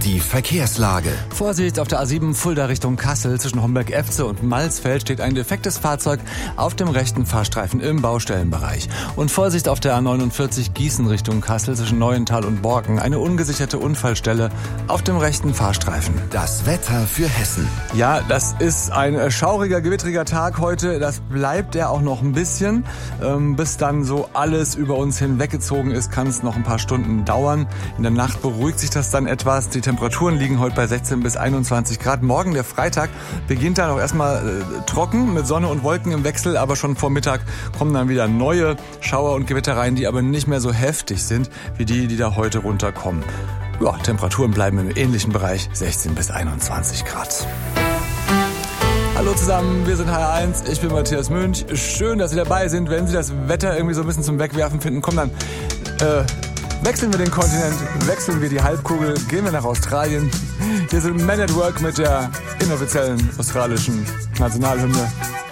Die Verkehrslage. Vorsicht, auf der A7 Fulda Richtung Kassel zwischen Homberg-Efze und Malsfeld steht ein defektes Fahrzeug auf dem rechten Fahrstreifen im Baustellenbereich. Und Vorsicht auf der A49 Gießen Richtung Kassel zwischen Neuental und Borken. Eine ungesicherte Unfallstelle auf dem rechten Fahrstreifen. Das Wetter für Hessen. Ja, das ist ein schauriger, gewittriger Tag heute. Das bleibt er auch noch ein bisschen. Bis dann so alles über uns hinweggezogen ist, kann es noch ein paar Stunden dauern. In der Nacht beruhigt sich das dann etwas. Die Temperaturen liegen heute bei 16 bis 21 Grad. Morgen, der Freitag, beginnt dann auch erstmal trocken mit Sonne und Wolken im Wechsel. Aber schon vor Mittag kommen dann wieder neue Schauer und Gewitter rein, die aber nicht mehr so heftig sind wie die da heute runterkommen. Ja, Temperaturen bleiben im ähnlichen Bereich, 16 bis 21 Grad. Hallo zusammen, wir sind HR1, ich bin Matthias Münch. Schön, dass Sie dabei sind. Wenn Sie das Wetter irgendwie so ein bisschen zum Wegwerfen finden, komm dann, wechseln wir den Kontinent, wechseln wir die Halbkugel, gehen wir nach Australien. Hier sind Men at Work mit der inoffiziellen australischen Nationalhymne.